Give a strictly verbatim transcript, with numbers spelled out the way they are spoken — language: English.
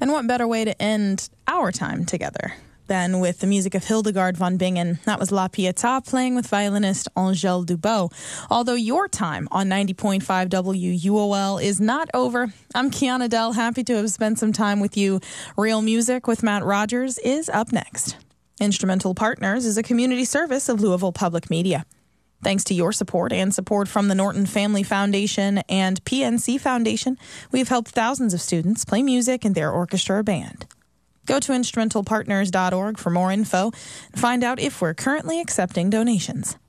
And what better way to end our time together than with the music of Hildegard von Bingen. That was La Pietà playing with violinist Angèle Dubois. Although your time on ninety point five W U O L is not over, I'm Kiana Dell, happy to have spent some time with you. Real Music with Matt Rogers is up next. Instrumental Partners is a community service of Louisville Public Media. Thanks to your support and support from the Norton Family Foundation and P N C Foundation, we've helped thousands of students play music in their orchestra or band. Go to instrumental partners dot org for more info and find out if we're currently accepting donations.